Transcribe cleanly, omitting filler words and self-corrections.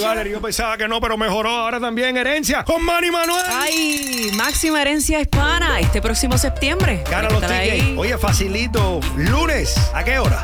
Valerie, yo pensaba que no, pero mejoró. Ahora también herencia con Manny Manuel. Ay, máxima herencia hispana este próximo septiembre. Gana los tickets. Oye, facilito. Lunes, ¿a qué hora?